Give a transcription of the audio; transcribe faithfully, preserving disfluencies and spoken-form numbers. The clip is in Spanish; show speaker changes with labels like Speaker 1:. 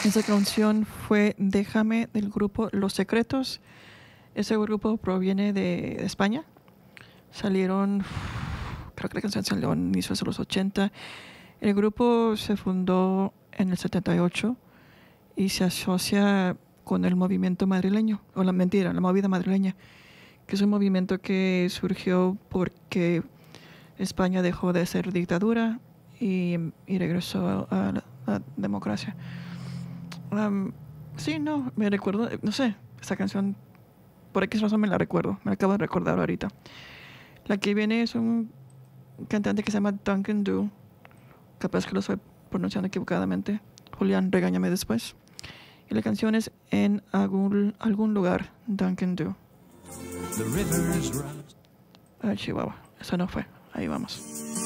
Speaker 1: Esa canción fue Déjame del grupo Los Secretos. Ese grupo proviene de España. Salieron, creo que la canción salió en inicios de los ochenta. El grupo se fundó en el setenta y ocho y se asocia con el movimiento madrileño, o la mentira, la movida madrileña, que es un movimiento que surgió porque España dejó de ser dictadura y, y regresó a la, a la democracia. Um, sí, no, me recuerdo, no sé, esta canción, por X razón me la recuerdo, me la acabo de recordar ahorita. La que viene es un cantante que se llama Duncan Du, capaz que lo estoy pronunciando equivocadamente. Julián, regáñame después. Y la canción es En algún, algún lugar, Duncan Du. Ay, Chihuahua, eso no fue, ahí vamos.